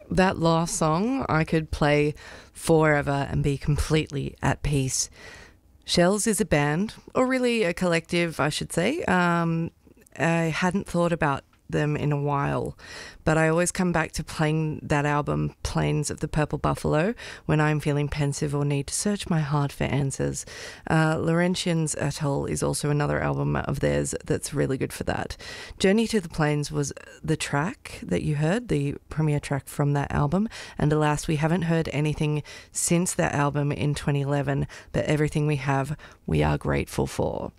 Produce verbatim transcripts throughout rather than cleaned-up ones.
That last song I could play forever and be completely at peace. Shells is a band, or really a collective, I should say. Um, I hadn't thought about them in a while, but I always come back to playing that album, Plains of the Purple Buffalo, when I'm feeling pensive or need to search my heart for answers. Uh, Laurentians Atoll is also another album of theirs that's really good for that. Journey to the Plains was the track that you heard, the premiere track from that album, and alas, we haven't heard anything since that album in twenty eleven, but everything we have, we are grateful for.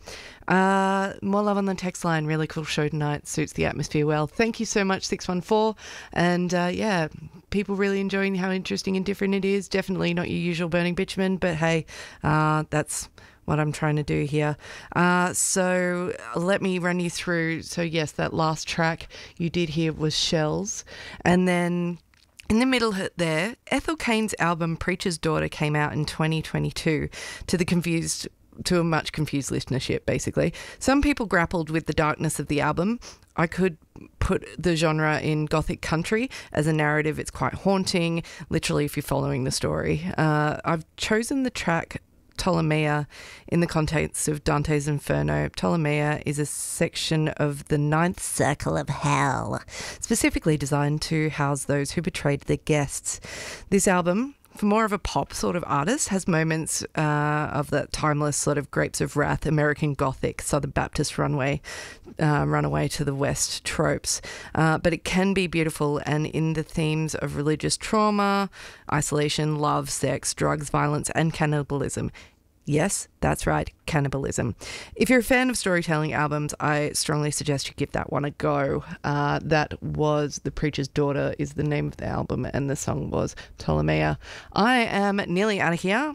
Uh, more love on the text line. Really cool show tonight. Suits the atmosphere well. Thank you so much, six one four. And uh, yeah, people really enjoying how interesting and different it is. Definitely not your usual burning bitumen, but hey, uh, that's what I'm trying to do here. Uh, so let me run you through. So yes, that last track you did hear was Shells. And then in the middle there, Ethel Cain's album Preacher's Daughter came out in twenty twenty-two to the confused to a much confused listenership, basically. Some people grappled with the darkness of the album. I could put the genre in gothic country. As a narrative, it's quite haunting, literally, if you're following the story. Uh, I've chosen the track Ptolemaea in the context of Dante's Inferno. Ptolemaea is a section of the ninth circle of hell, specifically designed to house those who betrayed their guests. This album, for more of a pop sort of artist, has moments uh, of that timeless sort of Grapes of Wrath, American Gothic, Southern Baptist runway, uh, runaway to the West tropes. Uh, but it can be beautiful and in the themes of religious trauma, isolation, love, sex, drugs, violence, and cannibalism. Yes, that's right, cannibalism. If you're a fan of storytelling albums, I strongly suggest you give that one a go. Uh, that was The Preacher's Daughter is the name of the album, and the song was Ptolemaea. I am nearly out of here,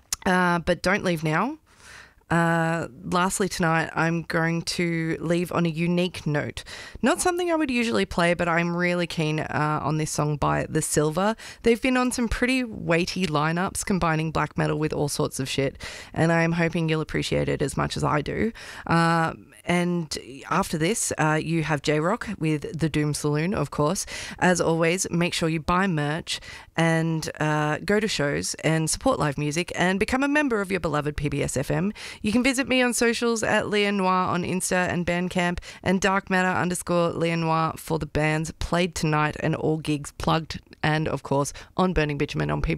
uh, but don't leave now. Uh, lastly tonight, I'm going to leave on a unique note. Not something I would usually play, but I'm really keen uh, on this song by The Silver. They've been on some pretty weighty lineups, combining black metal with all sorts of shit, and I'm hoping you'll appreciate it as much as I do. Uh, and after this, uh, you have J-Rock with The Doom Saloon, of course. As always, make sure you buy merch and uh, go to shows and support live music and become a member of your beloved P B S F M. You can visit me on socials at Leah Noir on Insta and Bandcamp, and Dark Matter underscore Leah Noir for the bands played tonight and all gigs plugged, and of course on Burning Bitumen on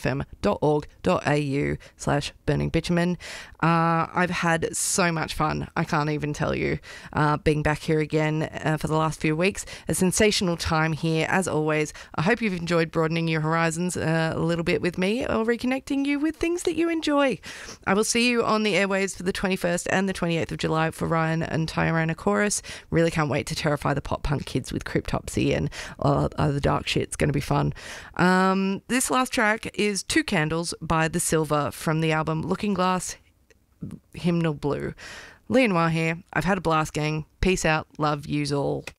pbsfm.org.au slash Burning Bitumen. Uh, I've had so much fun. I can't even tell you. Uh, being back here again uh, for the last few weeks. A sensational time here, as always. I hope you've enjoyed broadening your horizons uh, a little bit with me, or reconnecting you with things that you enjoy. I will see you on the airwaves for the twenty-first and the twenty-eighth of July for Ryan and Tyrannosaurus. Really can't wait to terrify the pop punk kids with Cryptopsy and uh, other dark shit. It's going to be fun. Um, this last track is Two Candles by The Silver from the album Looking Glass Hymnal Blue. Leah Noir here. I've had a blast, gang. Peace out. Love yous all.